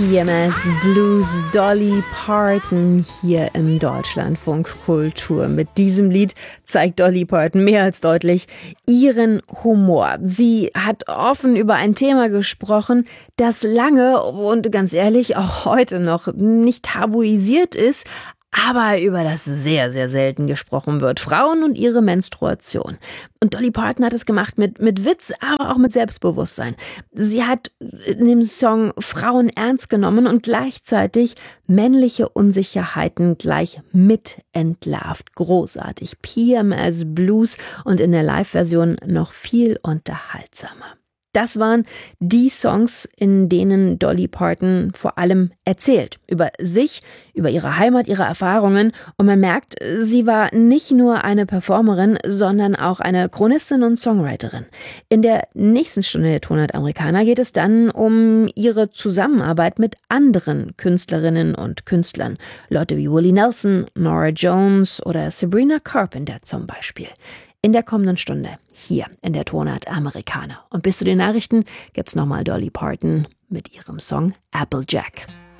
PMS Blues, Dolly Parton hier im Deutschlandfunk Kultur. Mit diesem Lied zeigt Dolly Parton mehr als deutlich ihren Humor. Sie hat offen über ein Thema gesprochen, das lange und ganz ehrlich auch heute noch nicht tabuisiert ist, aber über das sehr, sehr selten gesprochen wird. Frauen und ihre Menstruation. Und Dolly Parton hat es gemacht mit Witz, aber auch mit Selbstbewusstsein. Sie hat in dem Song Frauen ernst genommen und gleichzeitig männliche Unsicherheiten gleich mit entlarvt. Großartig. PMS Blues und in der Live-Version noch viel unterhaltsamer. Das waren die Songs, in denen Dolly Parton vor allem erzählt. Über sich, über ihre Heimat, ihre Erfahrungen. Und man merkt, sie war nicht nur eine Performerin, sondern auch eine Chronistin und Songwriterin. In der nächsten Stunde der Tonart Americana geht es dann um ihre Zusammenarbeit mit anderen Künstlerinnen und Künstlern. Leute wie Willie Nelson, Norah Jones oder Sabrina Carpenter zum Beispiel. In der kommenden Stunde hier in der Tonart Americana. Und bis zu den Nachrichten gibt's nochmal Dolly Parton mit ihrem Song Applejack.